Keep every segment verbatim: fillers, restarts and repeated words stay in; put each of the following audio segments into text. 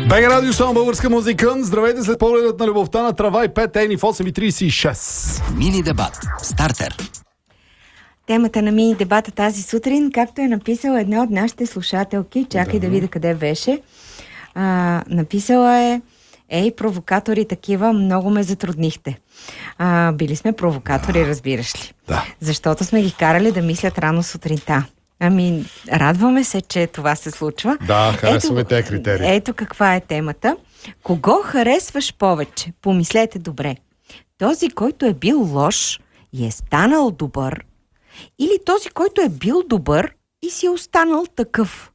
Бега радио, само българска музика. Здравейте след погледът на любовта на трава и пет ени в осем и трийсет и шест. Мини дебат. Стартер. Темата на мини дебата тази сутрин, както е написала една от нашите слушателки, чакай да, да видя къде беше, а, написала е: ей, провокатори такива, много ме затруднихте. А, били сме провокатори, да. Разбираш ли? Да. Защото сме ги карали да мислят рано сутринта. Ами, радваме се, че това се случва. Да, харесваме тези критерии. Ето каква е темата. Кого харесваш повече? Помислете добре. Този, който е бил лош и е станал добър, или този, който е бил добър и си е останал такъв?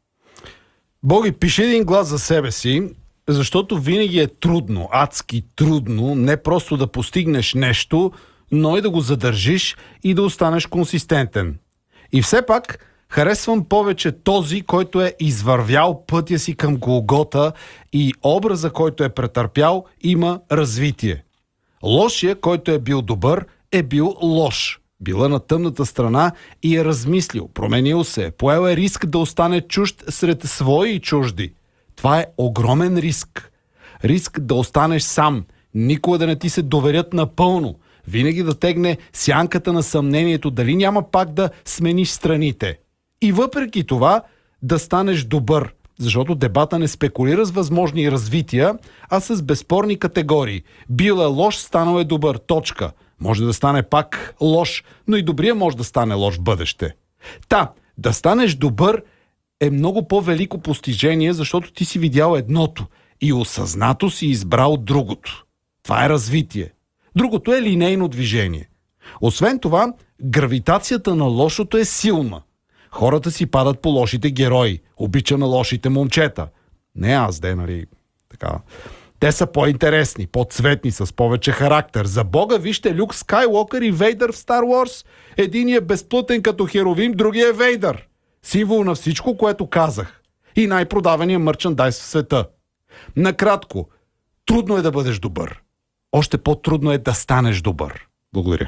Боги, пиши един глас за себе си, защото винаги е трудно, адски трудно, не просто да постигнеш нещо, но и да го задържиш и да останеш консистентен. И все пак харесвам повече този, който е извървял пътя си към Голгота и образа, който е претърпял, има развитие. Лошия, който е бил добър, е бил лош. Бил е на тъмната страна и е размислил, променил се, поел е риск да остане чужд сред свои и чужди. Това е огромен риск. Риск да останеш сам, никога да не ти се доверят напълно, винаги да тегне сянката на съмнението дали няма пак да смениш страните. И въпреки това да станеш добър, защото дебата не спекулира с възможни развития, а с безспорни категории. Бил е лош, станал е добър. Точка. Може да стане пак лош, но и добрия може да стане лош в бъдеще. Та, да станеш добър е много по-велико постижение, защото ти си видял едното и осъзнато си избрал другото. Това е развитие. Другото е линейно движение. Освен това, гравитацията на лошото е силна. Хората си падат по лошите герои, обича на лошите момчета. Не аз, де, нали, така. Те са по-интересни, по-цветни, с повече характер. За Бога, вижте Люк Скайуокър и Вейдър в Стар Уорс. Единият е безплътен като Херовим, другия е Вейдър. Символ на всичко, което казах. И най-продаваният мърчандайз в света. Накратко, трудно е да бъдеш добър. Още по-трудно е да станеш добър. Благодаря.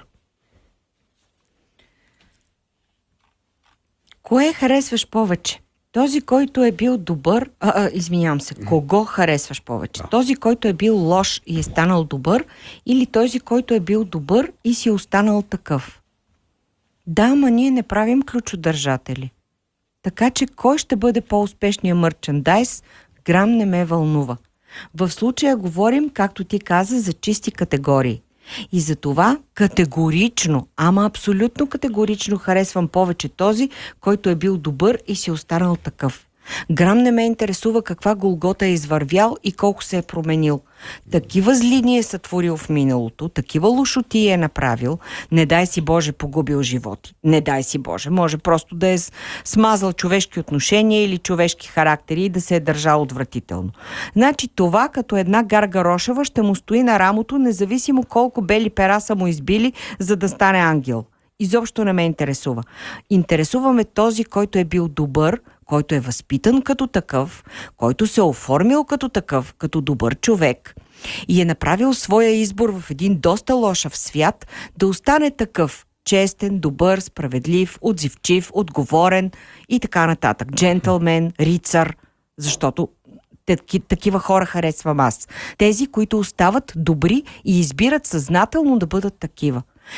Кое харесваш повече? Този, който е бил добър... А, а, извинявам се. Кого харесваш повече? Да. Този, който е бил лош и е станал добър, или този, който е бил добър и си е останал такъв? Да, ама ние не правим ключодържатели. Така че кой ще бъде по-успешният мърчандайз, грам не ме вълнува. В случая говорим, както ти каза, за чисти категории. И за това категорично, ама абсолютно категорично харесвам повече този, който е бил добър и си останал такъв. Грам не ме интересува каква Голгота е извървял и колко се е променил. Такива зли ни е сътворил в миналото, такива лошоти е направил, не дай си Боже погубил животи. Не дай си Боже, може просто да е смазал човешки отношения или човешки характери и да се е държал отвратително. Значи това като една гарга рошава ще му стои на рамото, независимо колко бели пера са му избили, за да стане ангел. Изобщо не ме интересува. Интересуваме този, който е бил добър, който е възпитан като такъв, който се е оформил като такъв, като добър човек и е направил своя избор в един доста лошав свят да остане такъв, честен, добър, справедлив, отзивчив, отговорен и така нататък. Джентълмен, рицар, защото такива хора харесвам аз. Тези, които остават добри и избират съзнателно да бъдат такива.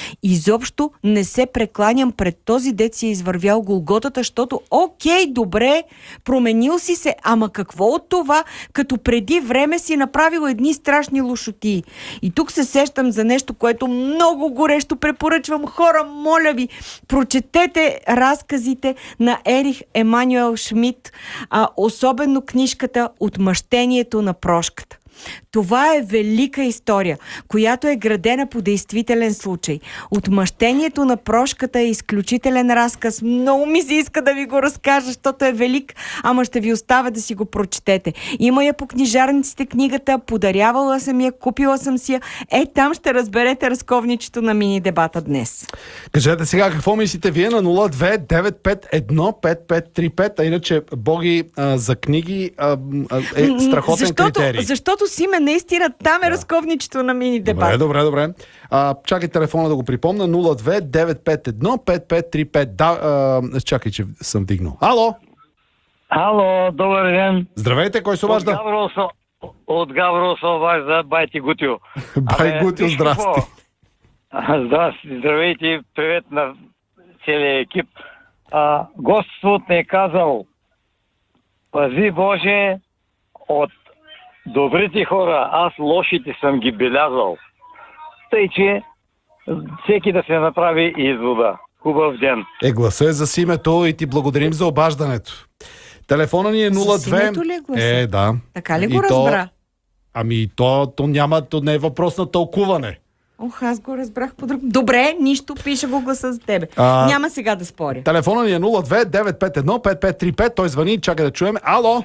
Изобщо не се прекланям пред този дет си е извървял Голготата, защото окей, добре, променил си се, ама какво от това, като преди време си направил едни страшни лошоти. И тук се сещам за нещо, което много горещо препоръчвам. Хора, моля ви, прочетете разказите на Ерих Емануел Шмидт, а особено книжката "Отмъщението на прошката". Това е велика история, която е градена по действителен случай. Отмъщението на прошката е изключителен разказ. Много ми се иска да ви го разкажа, защото е велик, ама ще ви оставя да си го прочетете. Има я по книжарниците книгата, подарявала съм я, купила съм си я. Е, там ще разберете разковничето на мини дебата днес. Кажете сега какво мислите вие на нула две девет пет едно пет пет три пет, а иначе Боги а, за книги а, а, е страхотен защото, критерий. Защото Симе, наистина там е да. разковничето на мини дебата. Добре, добре, добре. А, чакай телефона да го припомня. нула две девет пет едно пет пет три пет. Да, а, чакай, че съм дигнал. Ало! Ало, добър ден. Здравейте, кой се обажда? От Габрово съм, от Гавро се обажда Байти Гутио. Бай Абе, Гутио, виж здрасти. какво? А, Здрасти, здравейте, привет на целия екип. А, Господ ми е казал, пази Боже от добрите хора, аз лошите съм ги белязал. Тъй, че всеки да се направи извода. Хубав ден. Е, гласа е за Симето и ти благодарим за обаждането. Телефона ни е нула две... Симето ли е гласа? Е, да. Така ли И го то- разбра? Ами то, то няма, то не е въпрос на тълкуване. Ох, аз го разбрах по друг... Добре, нищо, пиша го гласа за тебе. А- Няма сега да споря. Телефона ни е нула две девет пет едно пет пет три пет. Той звъни, чака да чуем. Ало?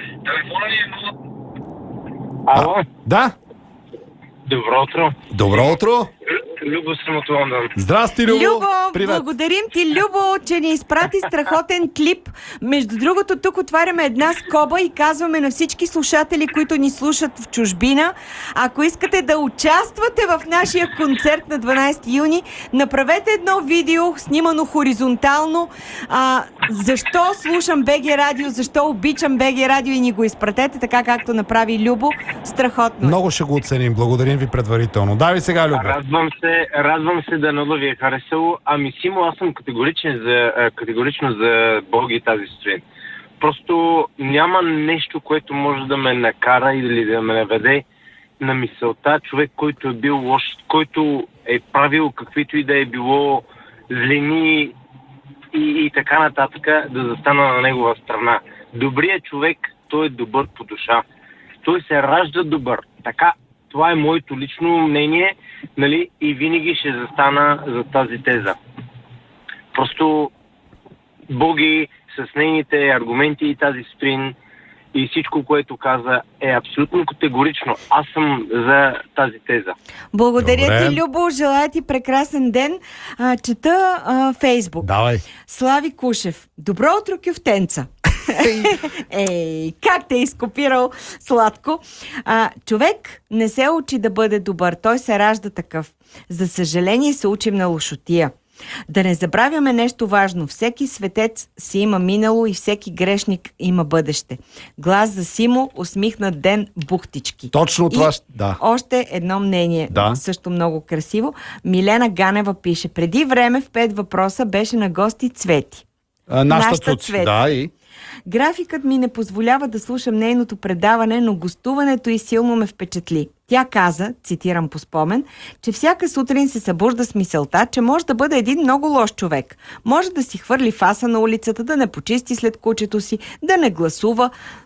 Ало? Да? Добро утро. Добро утро. Любо съм от Лондон. Здрасти, Любо. Любо, Привет. благодарим ти, Любо, че ни изпрати страхотен клип. Между другото, тук отваряме една скоба и казваме на всички слушатели, които ни слушат в чужбина, ако искате да участвате в нашия концерт на дванадесети юни, направете едно видео, снимано хоризонтално. А, защо слушам БГ Радио, защо обичам БГ Радио и ни го изпратете, така както направи Любо. Страхотно. Много ще го оценим. Благодарим ви предварително. Давай сега, Любо. Радвам се, радвам се да много ви е харесало. Ами Симо, аз съм категоричен за, а, категорично за Боги тази сутрин. Просто няма нещо, което може да ме накара или да ме наведе на мисълта. Човек, който е бил лош, който е правил каквито и да е било злини и, и така нататък, да застана на негова страна. Добрият човек, той е добър по душа. Той се ражда добър. Така, това е моето лично мнение, нали, и винаги ще застана за тази теза. Просто Боги с нейните аргументи и тази сутрин и всичко, което каза, е абсолютно категорично. Аз съм за тази теза. Благодаря Добре. ти, Любо. Желая ти прекрасен ден. А, чета а, Фейсбук. Давай. Слави Кушев. Добро утро, кюфтенца. Ей, как те е изкопирал сладко. А, човек не се учи да бъде добър. Той се ражда такъв. За съжаление се учим на лошотия. Да не забравяме нещо важно. Всеки светец си има минало и всеки грешник има бъдеще. Глас за Симо, усмихнат ден, бухтички. Точно това И ще... Да. още едно мнение, Да. също много красиво. Милена Ганева пише: преди време в пет въпроса беше на гости Цвети. А, нашата Нашата Цуци. Цвети. Да, и... Графикът ми не позволява да слушам нейното предаване, но гостуването й силно ме впечатли. Тя каза, цитирам по спомен, че всяка сутрин се събужда с мисълта, че може да бъде един много лош човек. Може да си хвърли фаса на улицата, да не почисти след кучето си, да не гласува,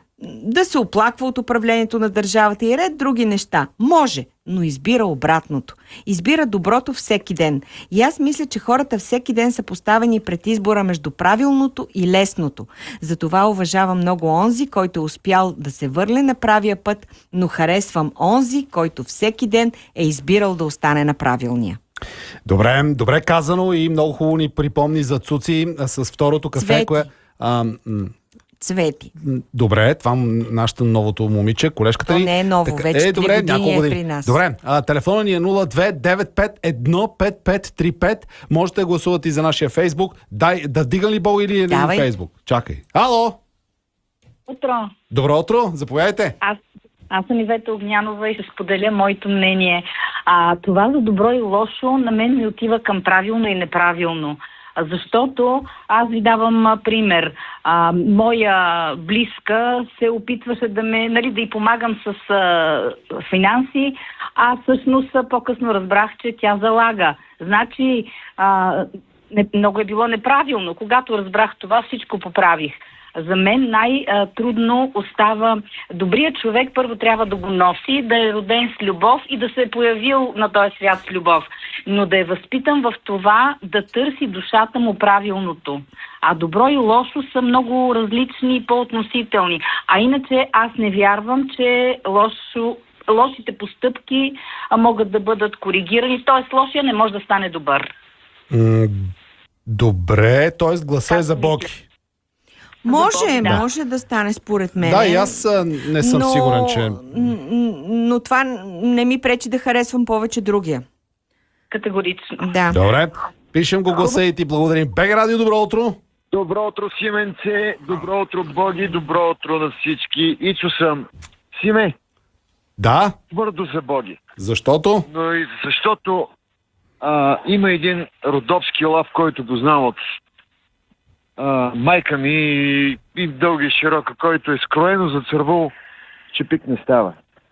да се оплаква от управлението на държавата и ред други неща. Може, но избира обратното. Избира доброто всеки ден. И аз мисля, че хората всеки ден са поставени пред избора между правилното и лесното. Затова уважавам много онзи, който е успял да се върне на правия път, но харесвам онзи, който всеки ден е избирал да остане на правилния. Добре, добре казано и много хубаво ни припомни за Цуци а, с второто кафе, Цвети. кое... А, м- Цвети. м, добре, това м- нашето новото момиче, колежката То ни. не е ново, вече три е, добре, години няколко е години. при нас. Добре, а, телефона ни е нула две девет пет едно пет пет три пет. Можете да гласувате и за нашия Фейсбук. Дай, да вдигам ли Бог или Давай. Фейсбук? Чакай. Ало! Утро. Добро утро, заповядайте. Аз, аз съм Ивета Огнянова и ще споделя моето мнение. А, това за добро и лошо на мен ми отива към правилно и неправилно. А, Защото аз ви давам а, пример. А, моя близка се опитваше да ме, нали, да й помагам с а, финанси, а всъщност а, по-късно разбрах, че тя залага. Значи а, не, много е било неправилно. Когато разбрах това, всичко поправих. За мен най-трудно остава добрият човек, първо трябва да го носи, да е роден с любов и да се е появил на този свят с любов. Но да е възпитан в това да търси душата му правилното. А добро и лошо са много различни и по-относителни. А иначе аз не вярвам, че лошо, лошите постъпки а, могат да бъдат коригирани. Т.е. лошия не може да стане добър. М, добре, т.е. гласа е за Боги. Може, Да. може да стане според мен. Да, и аз а, не съм но, сигурен, че... н- н- Но това не ми пречи да харесвам повече другия. Категорично. Да. Добре, пишем го гласа и ти благодарим. БГ Радио, добро утро! Добро утро, Сименце, добро утро, Боги, добро утро на всички. Ицо съм. Симе, Да, Твърдо за боги. защото? Но и защото а, има един родопски лав, който познавам от а, майка ми и, и дълги и широко, който е скроено за цървул, че пик не става.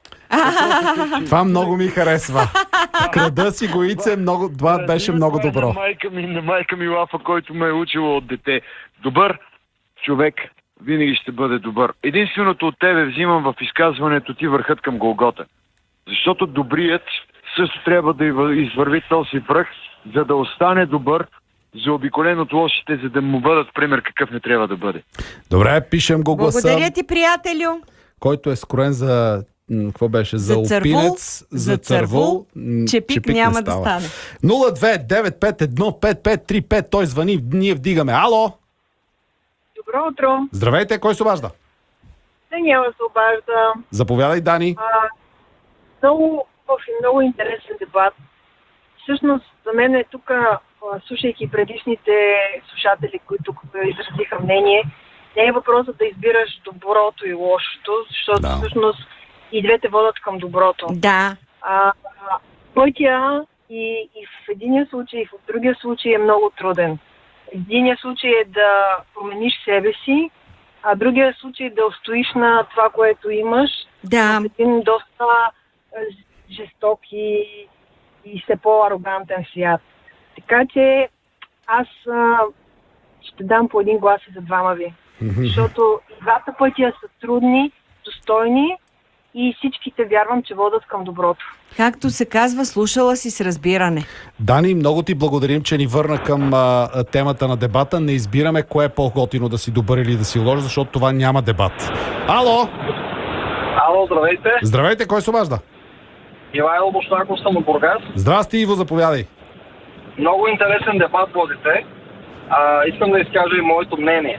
Това много ми харесва. Крада си гоице, много, това беше много Това е добро. На майка ми, на майка ми лафа, който ме е учила от дете. Добър човек винаги ще бъде добър. Единственото от тебе взимам в изказването ти върхът към Голгота. Защото добрият също трябва да извърви този връх, за да остане добър, заобиколен от лошите, за да му бъдат пример какъв не трябва да бъде. Добре, пишем го гласа. Благодаря ти, приятелю. Който е скроен за... м, Какво беше? За, За цървул, опинец, за цървул, м, че пик не няма да става. стане. нула две девет пет едно пет пет три пет. Той звъни, ние вдигаме. Ало! Добро утро. Здравейте, кой се обажда? Даниела се обажда. Заповядай, Дани. А, много, много интересен дебат. Всъщност, за мен е тук, слушайки предишните слушатели, които изразиха мнение, не е въпросът да избираш доброто и лошото, защото Да. всъщност и двете водят към доброто. Да. А, пътя и, и в единия случай, и в другия случай е много труден. Единия случай е да промениш себе си, а другия случай да устоиш на това, което имаш. Да. В един доста е, жесток и, и все по-арогантен свят. Така че аз а, ще дам по един глас и за двама ви. Защото двата пътя са трудни, достойни и всичките вярвам, че водят към доброто. Както се казва, слушала си с разбиране. Дани, много ти благодарим, че ни върна към а, а, темата на дебата. Не избираме кое е по-готино, да си добър или да си лош, защото това няма дебат. Ало! Ало, здравейте. Здравейте, кой се обажда? Ивайло Бошнаков съм от Бургас. Здрасти, Иво, заповядай. Много интересен дебат водите. А, искам да изкажа и моето мнение.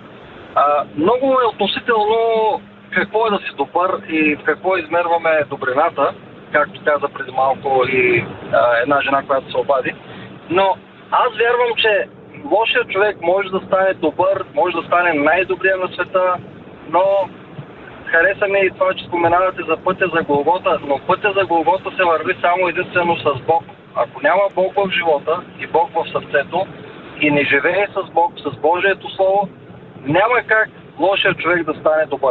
А, много е относително какво е да си добър и в какво измерваме добрината, както каза преди малко и а, една жена, която се обади. Но аз вярвам, че лошият човек може да стане добър, може да стане най-добрия на света, но хареса ми и това, че споменавате за пътя за Голгота, но пътя за Голгота се върви само единствено с Бог. Ако няма Бог в живота и Бог в сърцето и не живее с Бог, с Божието Слово, няма как лошият човек да стане добър.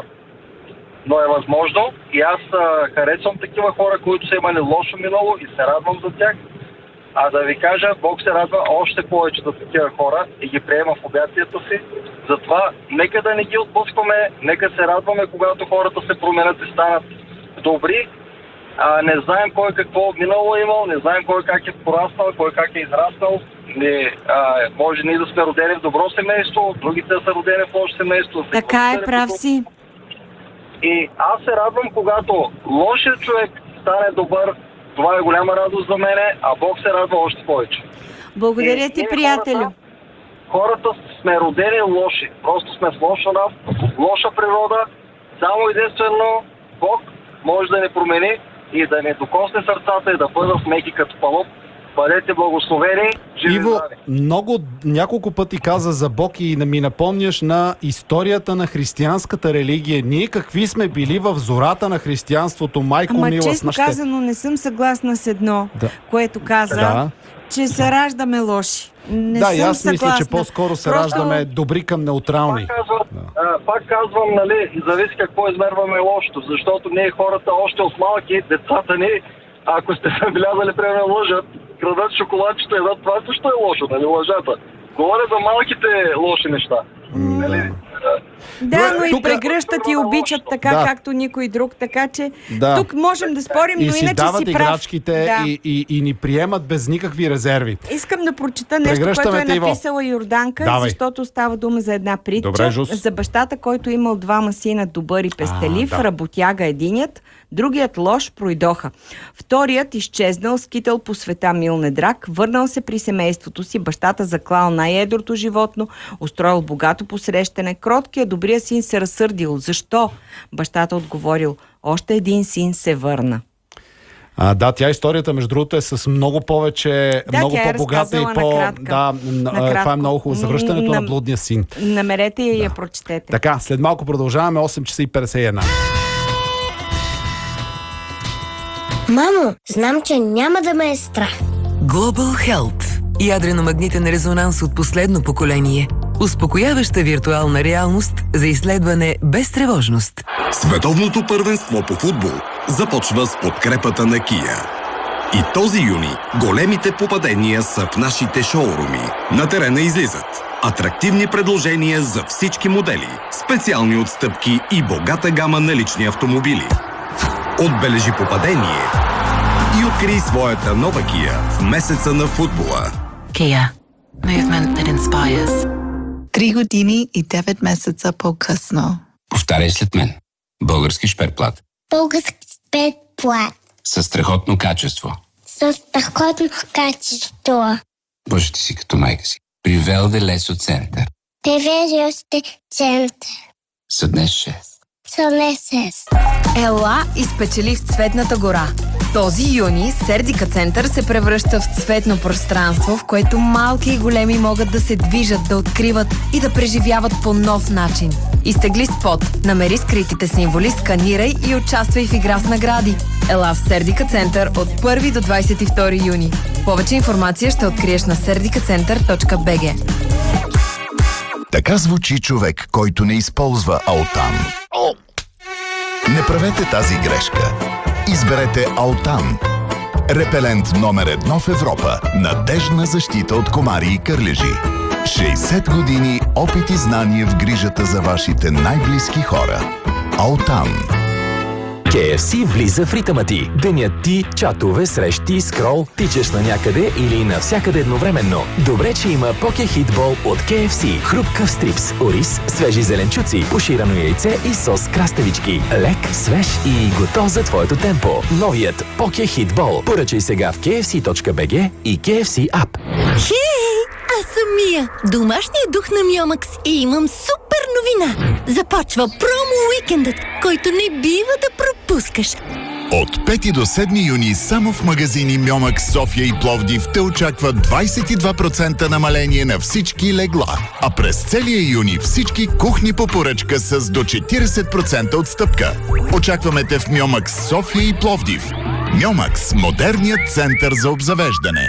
Но е възможно и аз а, харесвам такива хора, които са имали лошо минало и се радвам за тях. А да ви кажа, Бог се радва още повече за такива хора и ги приема в обятията си. Затова нека да не ги отпускаме, нека се радваме, когато хората се променят и станат добри. А, не знаем кой какво минало е имал, не знаем кой как е пораснал, кой как е израснал. Не, а, може ние да сме родени в добро семейство, другите са родени в лошо семейство. Така е, прав си. И аз се радвам, когато лошият човек стане добър, това е голяма радост за мене, а Бог се радва още повече. Благодаря И ти, ние приятелю. Хората, хората сме родени лоши, просто сме с лоша нрав, лоша природа, само единствено Бог може да ни промени и да ни докосне сърцата и да бъдат меки като палоп. Бъдете благословени, живи Иво, здрави. много, няколко пъти каза за Бог и не ми напомняш на историята на християнската религия. Ние какви сме били в зората на християнството, майко Ама мила с честно нашите... казано, не съм съгласна с едно, Да. което каза, Да. че се раждаме лоши. Не Да, съм и аз съгласна. мисля, че по-скоро се Просто- раждаме добри към неутрални. Пак казвам, а, пак казвам, нали, зависи какво измерваме лошото, защото ние хората още от малки, децата ни, ако сте забелязали, примерно лъжат, крадат шоколадчета, едат, това също е лошо, нали, лъжата. Говоря за малките лоши неща. Нали? Да, Добре, но и тук- прегръщат и обичат така, Да. както никой друг, така че Да. тук можем да спорим, И но си иначе дават си прав. играчките Да. и, и, и ни приемат без никакви резерви. Искам да прочита нещо, Прегръщаме което е те, Иво. написала Йорданка, Давай. защото става дума за една притча. Добре, Жус. За бащата, който имал двама сина, добър и пестелив, А, да. работяга единият, другият лош, пройдоха. Вторият изчезнал, скитал по света мил недрак, върнал се при семейството си, бащата заклал най-едрото животно, устроил богато посрещане, кроткият добрия син се разсърдил. Защо? Бащата отговорил, още един син се върна. А, да, тя историята, между другото, е с много повече, Да, много тя е по-богата и разказала по... накратко. Да, м, а, Накратко. това е много хубаво. Завръщането М, на на- блудния син. Намерете я и я прочетете. Така, след малко продължаваме, осем часа и петдесет и една. Мамо, знам, че няма да ме е страх. Global Health. Ядрено-магнитен резонанс от последно поколение. Успокояваща виртуална реалност за изследване без тревожност. Световното първенство по футбол започва с подкрепата на Kia. И този юни големите попадения са в нашите шоуруми. На терена излизат атрактивни предложения за всички модели, специални отстъпки и богата гама на лични автомобили. Отбележи попадение и открий своята нова Kia в месеца на футбола. Kia. Movement that inspires. Три години и девет месеца по-късно. Повтаряй след мен. Български шперплат. Български спецплат. Със страхотно качество. Със страхотно качество. Боже, ти си като майка си. При Велде Лесо Център. Привежи още център. Съднес шест. Сънесес. Ела и спечели в Цветната гора. Този юни Сердика Център се превръща в цветно пространство, в което малки и големи могат да се движат, да откриват и да преживяват по нов начин. Изтегли спот, намери скритите символи, сканирай и участвай в игра с награди. Ела в Сердика Център от първи до двадесет и втори юни. Повече информация ще откриеш на сердикацентър точка би джи. Така звучи човек, който не използва Алтан. Не правете тази грешка. Изберете Алтан. Репелент номер едно в Европа. Надеждна защита от комари и кърлежи. шейсет години опит и знание в грижата за вашите най-близки хора. Алтан. кей еф си влиза в ритъма ти. Денят ти, чатове, срещи, скрол, тичаш на някъде или навсякъде едновременно. Добре, че има Поке Хитбол от кей еф си. Хрупкав стрипс, ориз, свежи зеленчуци, пуширано яйце и сос краставички. Лек, свеж и готов за твоето темпо. Новият Поке Хитбол. Поръчай сега в кей еф си точка би джи и кей еф си ап. Хей! Аз съм Мия, домашният дух на Миомакс и имам супер новина. Започва промо-уикендът, който не бива да пропускаш. От пети до седми юни само в магазини Мьомакс, София и Пловдив те очаква двадесет и два процента намаление на всички легла. А през целия юни всички кухни по поръчка с до четиридесет процента отстъпка. Очакваме те в Мьомакс, София и Пловдив. Мьомакс – модерният център за обзавеждане.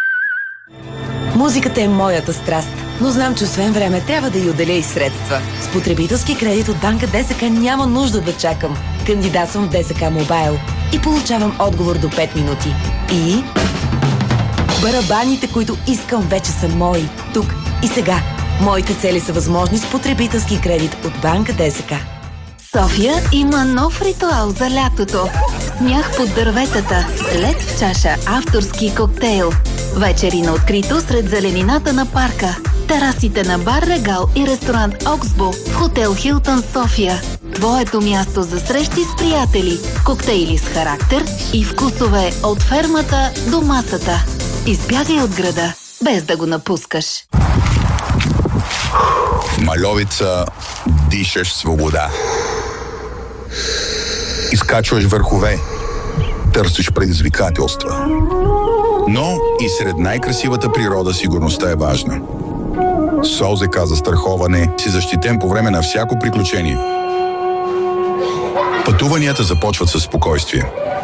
Музиката е моята страст, но знам, че освен време трябва да й отделя и средства. С потребителски кредит от банка ДСК няма нужда да чакам. Кандидатствам в ДСК Мобайл и получавам отговор до пет минути. И барабаните, които искам, вече са мои. Тук и сега. Моите цели са възможни с потребителски кредит от банка ДСК. София има нов ритуал за лятото. Смях под дърветата, лед в чаша, авторски коктейл. Вечери на открито сред зеленината на парка. Терасите на бар Регал и ресторант Оксбо в хотел Хилтън София. Твоето място за срещи с приятели, коктейли с характер и вкусове от фермата до масата. Избягай от града, без да го напускаш. В Мальовица дишаш свобода. Изкачваш върхове, търсиш предизвикателства. Но и сред най-красивата природа сигурността е важна. С ОЗК застраховане си защитен по време на всяко приключение. Пътуванията започват със спокойствие.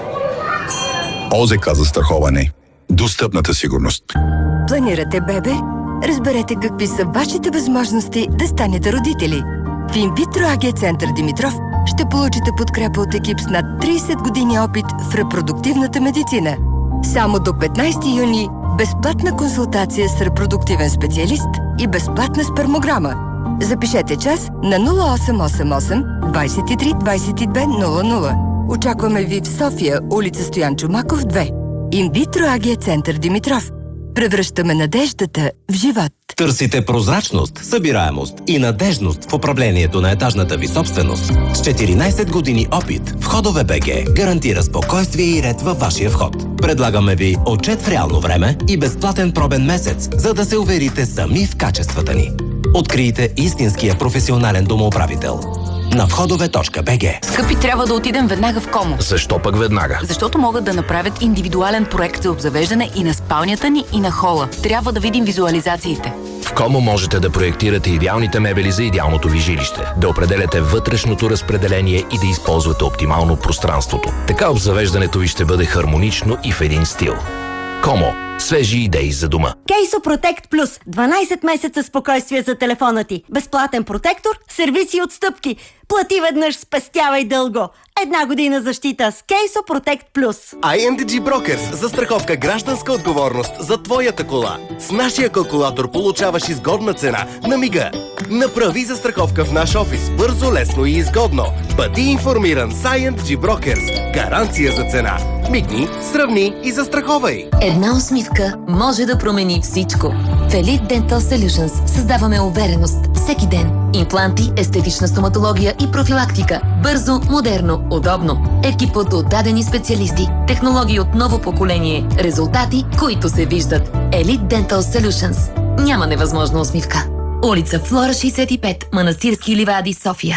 ОЗК застраховане. Достъпната сигурност. Планирате бебе? Разберете какви са вашите възможности да станете родители. В Инвитро АГ Център Димитров ще получите подкрепа от екип с над тридесет години опит в репродуктивната медицина. Само до петнадесети юни безплатна консултация с репродуктивен специалист и безплатна спермограма. Запишете час на нула осем осем осем двадесет и три двадесет и две нула нула. Очакваме ви в София, улица Стоян Чомаков две. Инвитро АГ Център Димитров. Превръщаме надеждата в живот. Търсите прозрачност, събираемост и надежност в управлението на етажната ви собственост. С четиринадесет години опит, Входове БГ гарантира спокойствие и ред във вашия вход. Предлагаме ви отчет в реално време и безплатен пробен месец, за да се уверите сами в качествата ни. Открийте истинския професионален домоуправител на входове точка би джи. Скъпи, трябва да отидем веднага в Комо. Защо пък веднага? Защото могат да направят индивидуален проект за обзавеждане и на спалнята ни, и на хола. Трябва да видим визуализациите. В В Комо можете да проектирате идеалните мебели за идеалното ви жилище, да определяте вътрешното разпределение и да използвате оптимално пространството. Така обзавеждането ви ще бъде хармонично и в един стил. Комо. Свежи идеи за дома. Кейсо Протект Плюс. дванайсет месеца спокойствие за телефона ти. Безплатен протектор, сервиси и отстъпки. Плати веднъж, спестявай дълго. Една година защита с Кейсо Протект Плюс. ай ен ди джи Brokers. Застраховка гражданска отговорност за твоята кола. С нашия калкулатор получаваш изгодна цена на мига. Направи застраховка в наш офис. Бързо, лесно и изгодно. Бъди информиран с ай ен ди джи Brokers. Гаранция за цена. Мигни, сравни и застраховай. Една усмивка може да промени всичко. В Elite Dental Solutions създаваме увереност всеки ден. Импланти, естетична стоматология и профилактика. Бързо, модерно, удобно. Екип от отдадени специалисти. Технологии от ново поколение. Резултати, които се виждат. Elite Dental Solutions. Няма невъзможна усмивка. Улица Флора шейсет и пет, Манастирски ливади, София.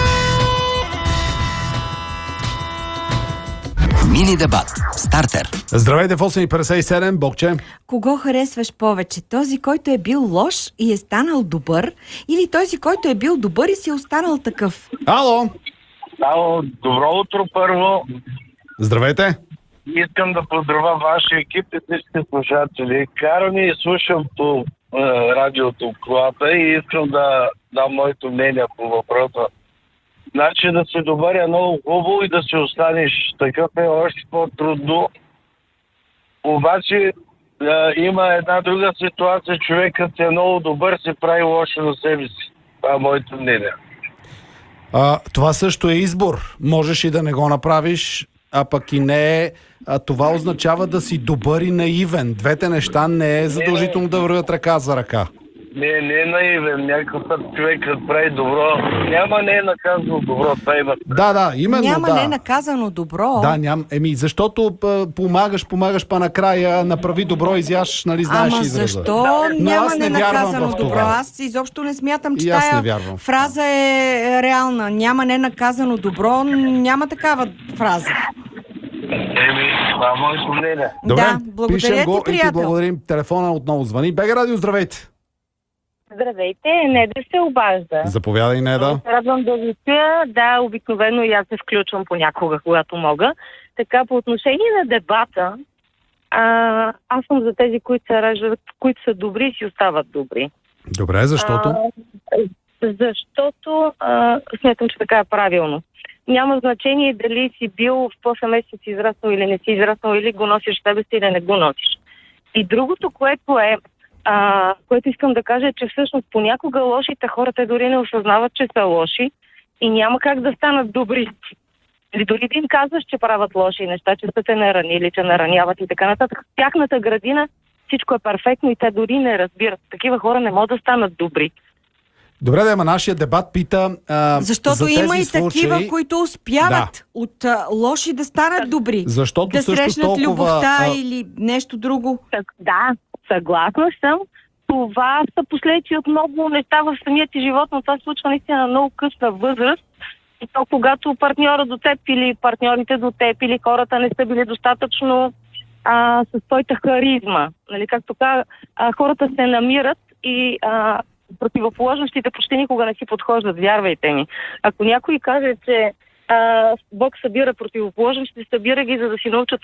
Мини дебат. Стартер. Здравейте в осем и петдесет и седем, Богче. Кого харесваш повече? Този, който е бил лош и е станал добър, или този, който е бил добър и си е останал такъв? Ало! Ало, добро утро първо. Здравейте. Искам да поздравя вашия екип и всички слушатели. Карам и слушам по е, радиото в колата и искам да дам моето мнение по въпроса. Значи да се добър е много хубаво и да се останеш такъв е още по-трудно. Обаче е, има една друга ситуация. Човекът е много добър, се прави лошо на себе си. Това е моето мнение. А, това също е избор. Можеш и да не го направиш, а пък и не е. А това означава да си добър и наивен. Двете неща не е задължително да вървят ръка за ръка. Не, не е наивен. Някакъв път човекът прави добро. Няма не е наказано добро. Това има. Да, да, именно Няма да. не наказано добро. Да, ням. Еми, защото п, помагаш, помагаш, па накрая направи добро, изяш, нали знаеш Ама израза. защо Но няма аз не вярвам ненаказано в добро? това. Аз изобщо не смятам, че И аз не тая вярвам. фраза е реална. Няма ненаказано добро, няма такава фраза. Еми, това е моето мнение. Добре, Да, благодаря пишем ти, го и ти приятел. благодарим. Телефона отново звъни. Бега Радио, здравейте. Здравейте, не да се обажда. Заповядай, Неда. Радвам да ви чуя. Да, обикновено и аз се включвам понякога, когато мога. Така, по отношение на дебата, а, аз съм за тези, които се раждат, които са добри и си остават добри. Добре, защото? А, защото а, смятам, че така е правилно. Няма значение дали си бил в по семейство си израснал или не си израснал, или го носиш себе си, или не го носиш. И другото, което е, а, което искам да кажа, е, че всъщност понякога лошите хора, те дори не осъзнават, че са лоши и няма как да станат добри. Или дори да им казваш, че правят лоши неща, че са те наранили, че нараняват и така нататък. В тяхната градина всичко е перфектно и те дори не разбират. Такива хора не могат да станат добри. Добре, да, ама нашия дебат пита а, Защото за тези има и случаи, такива, които успяват Да. от а, лоши да станат добри. Защото да също срещнат толкова, любовта а- или нещо друго. Так, да, съгласна съм. Това са последици от много неща в самия ти живот, но това се случва наистина на много късна възраст. И то когато партньора до теб или партньорите до теб или хората не са били достатъчно а, с твоята харизма. Нали, както така, а, хората се намират и а, противоположностите почти никога не си подхождат, вярвайте ми. Ако някой каже, че а, Бог събира противоположности, събира ги, за да си научат